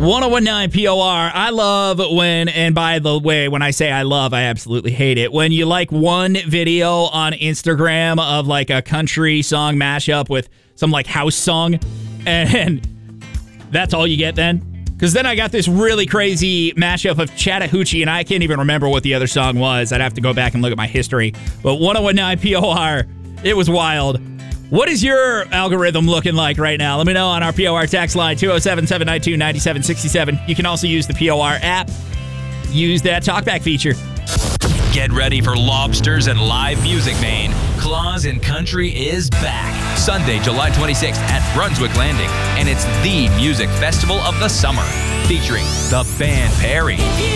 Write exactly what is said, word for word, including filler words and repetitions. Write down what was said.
nine P O R. I love when, and by the way, when I say I love, I absolutely hate it. When you like one video on Instagram of like a country song mashup with some like house song, and that's all you get then? Because then I got this really crazy mashup of Chattahoochee, and I can't even remember what the other song was. I'd have to go back and look at my history. But ten P O R, it was wild. What is your algorithm looking like right now? Let me know on our P O R text line, two oh seven, seven nine two, nine seven six seven. You can also use the P O R app. Use that talkback feature. Get ready for lobsters and live music, Maine. Claus and Country is back. Sunday, July twenty-sixth at Brunswick Landing. And it's the music festival of the summer. Featuring the Band Perry.